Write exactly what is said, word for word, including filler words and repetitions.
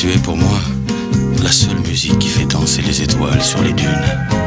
Tu es pour moi la seule musique qui fait danser les étoiles sur les dunes.